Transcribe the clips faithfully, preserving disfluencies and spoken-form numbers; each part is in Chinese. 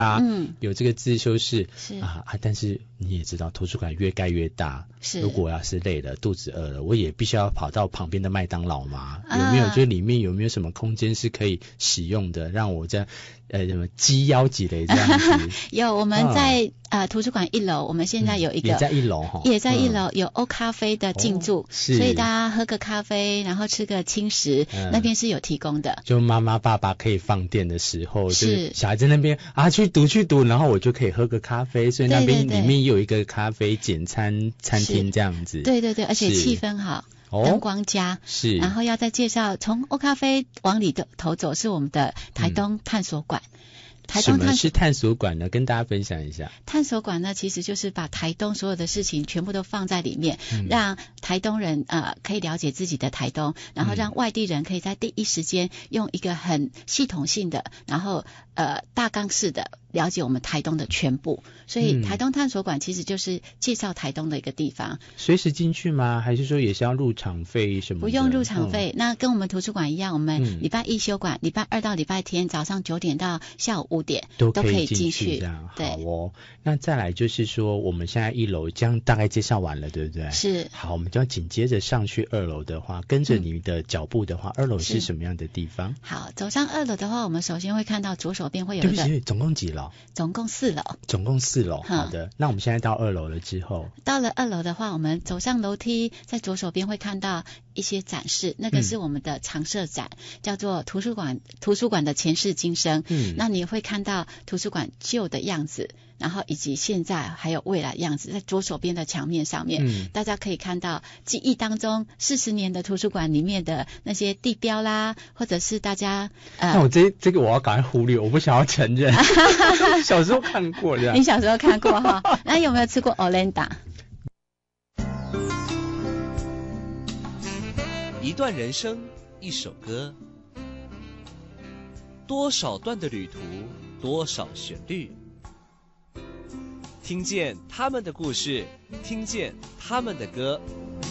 啊，嗯，有这个自修室是啊啊，但是你也知道，图书馆越盖越大， 是。 如果要是累了、肚子饿了，我也必须要跑到旁边的麦当劳嘛。啊、有没有？就里面有没有什么空间是可以使用的，让我这呃什么鸡腰几类这样子？ 有，我们在、啊、呃图书馆一楼，我们现在有一个、嗯、 也在一楼哈， 也在一楼、嗯、有欧咖啡的进驻、哦，所以大家喝个咖啡，然后吃个轻食，嗯、那边是有提供的。 就妈妈爸爸可以放电的时候，就是小孩在那边啊去读去读，然后我就可以喝个咖啡，所以那边里面有一个咖啡简餐餐厅这样子。 对对对，而且气氛好。灯光佳、哦、 是， 然后要再介绍从欧咖啡往里头走是我们的台东探索馆。嗯， 台东探什么是探索馆呢？跟大家分享一下。 探索馆呢，其实就是把台东所有的事情全部都放在里面，嗯、让台东人呃可以了解自己的台东，然后让外地人可以在第一时间用一个很系统性的，然后呃大纲式的了解我们台东的全部。所以台东探索馆其实就是介绍台东的一个地方。 随时进去吗？还是说也是要入场费什么的？ 不用入场费、嗯，那跟我们图书馆一样，我们礼拜一休馆，礼、嗯、拜二到礼拜天早上九点到下午五点都可以进去，这样好哦。那再来就是说，我们现在一楼这样大概介绍完了，对不对？ 是。 好，我们就要紧接着上去二楼的话，跟着你的脚步的话，嗯、二楼是什么样的地方？ 好，走上二楼的话，我们首先会看到左手边会有一个。 对不起，总共几楼？ 总共四楼。 总共四楼。好的，那我们现在到二楼了之后， 到了二楼的话，我们走上楼梯，在左手边会看到一些展示，那个是我们的常设展，嗯、叫做图书馆图书馆的前世今生。嗯，那你会看到图书馆旧的样子，然后以及现在还有未来样子，在左手边的墙面上面，嗯、大家可以看到记忆当中四十年的图书馆里面的那些地标啦，或者是大家呃，那我这这个我要赶快忽略，我不想要承认，小时候看过这样。 你小时候看过哈？那有没有吃过 Olenda？ 一段人生，一首歌，多少段的旅途，多少旋律。听见他们的故事，听见他们的歌。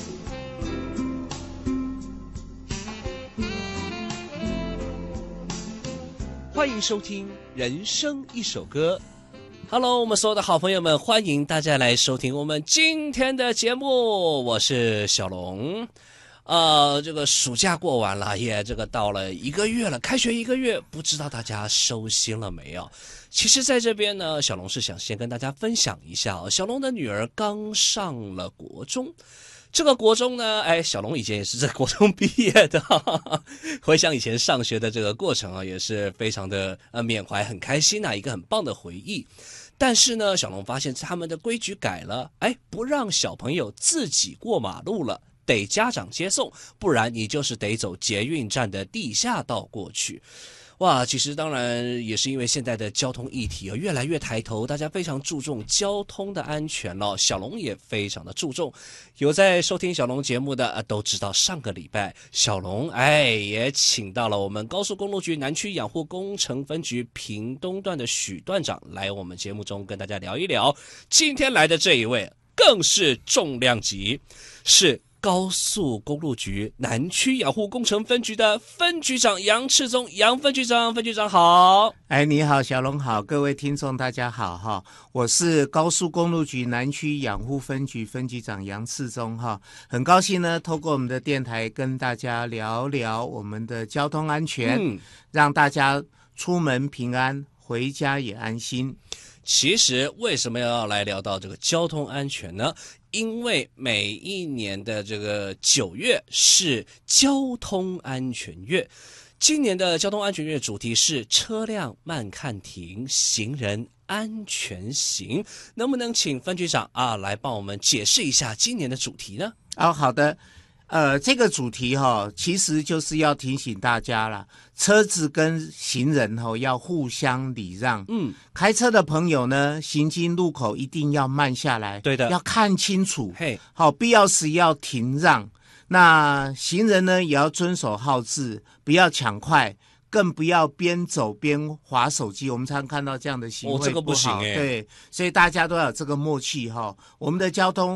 欢迎收听《人生一首歌》。Hello， 我们所有的好朋友们，欢迎大家来收听我们今天的节目，我是小龙。呃，这个暑假过完了，也这个到了一个月了，开学一个月，不知道大家收心了没有？其实在这边呢，小龙是想先跟大家分享一下、哦、小龙的女儿刚上了国中。这个国中呢，哎，小龙以前也是在国中毕业的，哈哈哈，回想以前上学的这个过程啊，也是非常的呃缅怀，很开心啊，一个很棒的回忆。但是呢，小龙发现他们的规矩改了，哎，不让小朋友自己过马路了，得家长接送，不然你就是得走捷运站的地下道过去。哇，其实当然也是因为现在的交通议题啊越来越抬头，大家非常注重交通的安全了、哦。小龙也非常的注重，有在收听小龙节目的、啊、都知道，上个礼拜小龙哎也请到了我们高速公路局南区养护工程分局屏东段的许段长来我们节目中跟大家聊一聊。今天来的这一位更是重量级，是高速公路局南区养护工程分局的分局长杨赤宗，杨分局长，分局长好。 哎，你好，小龙好，各位听众大家好哈，我是高速公路局南区养护分局分局长杨赤宗哈，很高兴呢，透过我们的电台跟大家聊聊我们的交通安全，嗯、让大家出门平安，回家也安心。 其实为什么要来聊到这个交通安全呢？因为每一年的这个九月是交通安全月，今年的交通安全月主题是车辆慢看停，行人安全行。能不能请分局长啊来帮我们解释一下今年的主题呢？ 哦，好的。呃，这个主题哈、哦，其实就是要提醒大家啦，车子跟行人哈、哦、要互相礼让。嗯，开车的朋友呢，行经路口一定要慢下来， 对的， 要看清楚。 嘿， 好，必要时要停让。那行人呢，也要遵守号志，不要抢快，更不要边走边滑手机。我们常常看到这样的行为不好， 哦，这个不行哎。 对，所以大家都要有这个默契哈、哦。我们的交通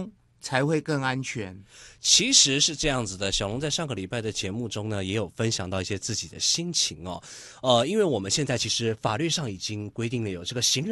才会更安全。 其实是这样子的，小龙在上个礼拜的节目中呢，也有分享到一些自己的心情哦。呃，因为我们现在其实法律上已经规定了有这个行人